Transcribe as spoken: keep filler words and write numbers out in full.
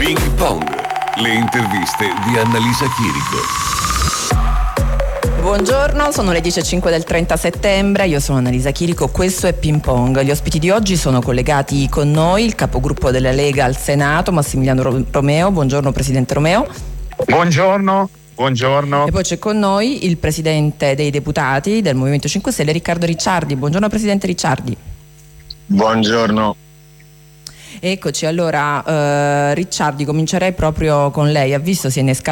Ping Pong, le interviste di Annalisa Chirico. Buongiorno, sono le dieci e cinque del trenta settembre, io sono Annalisa Chirico, questo è Ping Pong. Gli ospiti di oggi sono collegati con noi il capogruppo della Lega al Senato, Massimiliano Romeo. Buongiorno Presidente Romeo. Buongiorno. Buongiorno. E poi c'è con noi il Presidente dei Deputati del Movimento cinque Stelle, Riccardo Ricciardi. Buongiorno Presidente Ricciardi. Buongiorno. Eccoci, allora eh, Ricciardi, comincerei proprio con lei. Ha visto, si è innescato